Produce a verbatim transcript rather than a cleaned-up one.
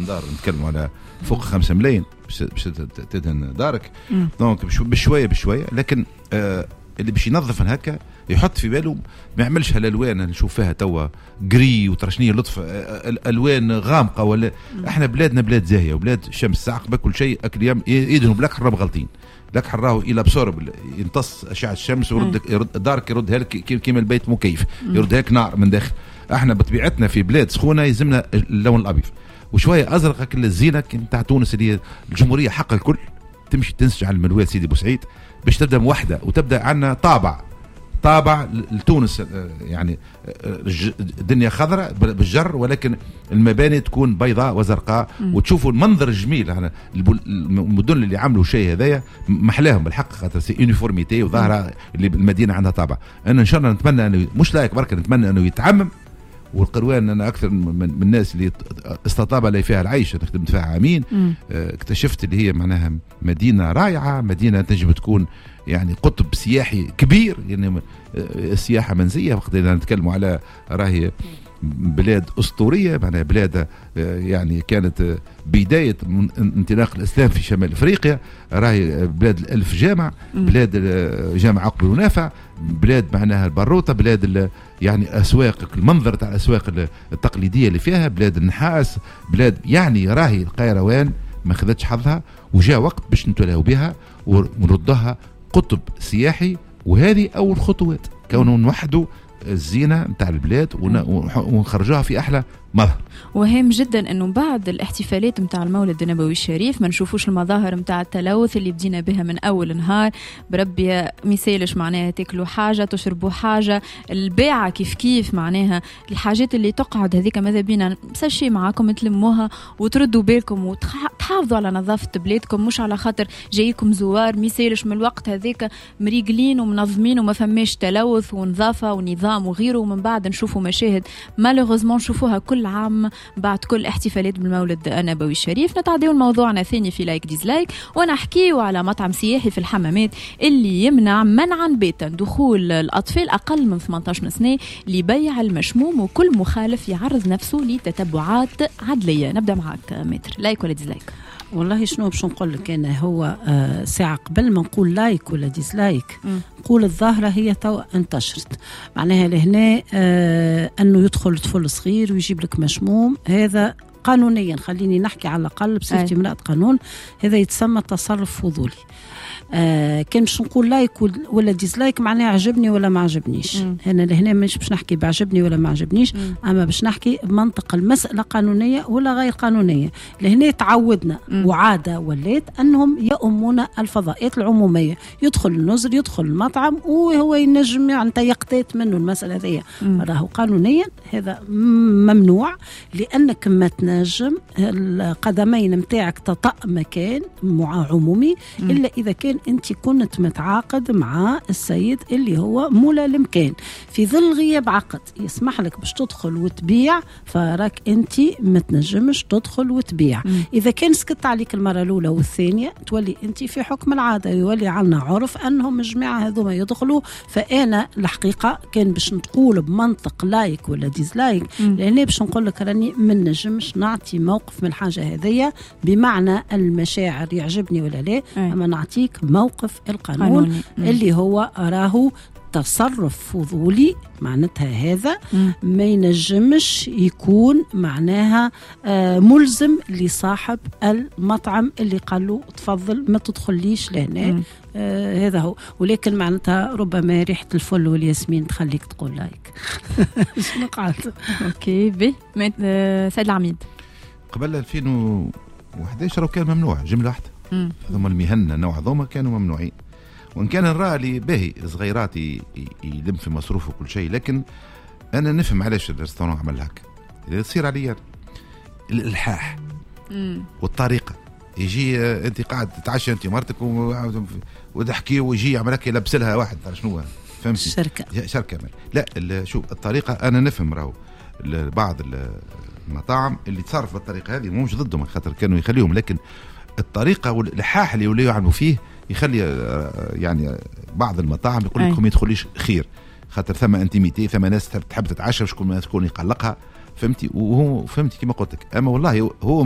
دار نتكلموا على فوق خمسة ملايين باش تدهن دارك. دونك بشويه بشويه، لكن آه اللي باش ينظف هكا يحط في باله ما يعملش هالالوان نشوف فيها توا جري وترشنيه لطف الالوان غامقه. ولا احنا بلادنا بلاد زاهيه وبلاد شمس عقبه كل شيء اكل يوم يدهنوا بلاك حرام غلطين. لك حراه الى بسورب يمتص اشعه الشمس ويرد يرد دارك يردها لك كيما البيت مكيف يردها لك نار من داخل. احنا بطبيعتنا في بلاد سخونه يلزمنا اللون الابيض وشويه ازرق كل الزينه نتاع تونس اللي هي الجمهوريه حق الكل. تمشي تنسج على المنوال سيدي بوسعيد باش تبدا موحده وتبدا عندنا طابع طابع لتونس. يعني الدنيا خضراء بالجر ولكن المباني تكون بيضاء وزرقاء وتشوفوا المنظر الجميل. يعني المدن اللي عملوا شيء هذايا محلاهم بالحق خاطر سي يونيفورميتي وظاهره اللي المدينه عندها طابع. انا ان شاء الله نتمنى انه مش لايك برك نتمنى انه يتعمم. والقروان انا اكثر من الناس اللي استطاب لي فيها العيش خدمت فيها عامين اكتشفت اللي هي معناها مدينه رائعه، مدينه تنجم تكون يعني قطب سياحي كبير. يعني السياحه منزيه وقتنا نتكلموا على راهي بلاد أسطورية، معناها بلاد يعني كانت بداية انطلاق الإسلام في شمال أفريقيا. راهي بلاد الألف جامع، بلاد جامع عقب ونافع، بلاد معناها البروطة، بلاد يعني أسواق المنظر تاع الأسواق التقليدية اللي فيها، بلاد النحاس، بلاد يعني راهي القيروان ما خذتش حظها وجاء وقت باش نتولهوا بها ونردها قطب سياحي. وهذه أول خطوات كونه نوحدوا الزينة نتاع البلاد ونخرجوها في أحلى مظهر. وهام جدا انه بعد الاحتفالات نتاع المولد النبوي الشريف ما نشوفوش المظاهر نتاع التلوث اللي بدينا بها من اول نهار. بربي مثالش معناها تاكلوا حاجه تشربوا حاجه، البيعه كيف كيف معناها الحاجات اللي تقعد هذيك ماذا بينا ساشي معاكم تلموها وتردوا بالكم وتحافظوا على نظافه بلادكم، مش على خاطر جايكم زوار مثالش من الوقت هذيك مريقلين ومنظمين وما فماش تلوث ونظافه ونظام وغيره. ومن بعد نشوفوا مشاهد مالوغوزمون نشوفوها كل عام بعد كل احتفالات بالمولد النبوي الشريف. نتعديو الموضوعنا ثاني في لايك ديزلايك ونحكيو على مطعم سياحي في الحمامات اللي يمنع منعا باتا دخول الأطفال أقل من ثمانية عشر سنة لبيع المشموم، وكل مخالف يعرض نفسه لتتبعات عدلية. نبدأ معك متر، لايك ولا ديزلايك؟ والله شنو باش نقول لك انا، هو آه ساعه قبل ما نقول لايك ولا ديسلايك نقول الظاهره هي تو انتشرت. معناها لهنا آه انه يدخل طفل صغير ويجيب لك مشموم، هذا قانونيا خليني نحكي على الاقل بصفتي امراه قانون، هذا يتسمى تصرف فضولي. آه كان باش نقول لايك ولا ديسلايك معناها عجبني ولا ما عجبنيش. هنا لهنا مش باش نحكي بعجبني ولا ما عجبنيش، مم. اما باش نحكي بمنطق المسألة قانونية ولا غير قانونية. لهنا تعودنا مم. وعادة وليت انهم يؤمون الفضاءات العمومية، يدخل النزل يدخل المطعم وهو ينجم يعني يقتات منه المسألة ذي. راهو قانونيا هذا ممنوع، لانك ما تنجم القدمين متاعك تطأ مكان عمومي مم. الا اذا كان انت كنت متعاقد مع السيد اللي هو مولى المكان في ظل غياب عقد يسمح لك باش تدخل وتبيع، فراك انت ما تنجمش تدخل وتبيع. م. اذا كان سكت عليك المره الاولى والثانيه تولي انت في حكم العاده، يولي عنا عرف انهم جماعه هذوما يدخلوا. فانا الحقيقه كان باش نقول بمنطق لايك ولا ديزلايك، لاني باش نقول لك راني ما نجمش نعطي موقف من الحاجه هذيا بمعنى المشاعر يعجبني ولا لا، اما نعطيك موقف القانون قانوني. اللي هو راهو تصرف فضولي معناتها هذا مم. ما ينجمش يكون معناها آه ملزم لصاحب المطعم اللي قال له تفضل ما تدخليش لهنا. آه هذا هو، ولكن معناتها ربما ريحة الفل والياسمين تخليك تقول لايك. شنو قاعد اوكي بي سيد العميد قبل ألفين وإحدى عشر كان ممنوع جملة واحدة، هذوما المهنة نوع هذوما كانوا ممنوعين. وإن كان نرى لي باهي صغيراتي يلم في مصروف وكل شيء، لكن أنا نفهم علاش الريستوران عمل هكا. اللي تصير عليا الإلحاح والطريقة، يجي أنت قاعد تتعشى أنت مرتك وتحكي ويجي يعملك يلبس لها واحد ترى شنو فهمت شركة شركة لا شوف الطريقة أنا نفهم راهو بعض المطاعم اللي تصرف بالطريقة هذه مش ضدهم خاطر كانوا يخليهم، لكن الطريقة والإلحاح اللي يوليوا يعملوا فيه يخلي يعني بعض المطاعم يقول لكم ما يدخليش خير خاطر ثم انتيميتي، ثم ناس تحب تتعشى شكون ما تكون يقلقها فهمتي. وهو فهمتي كما قلت لك، اما والله هو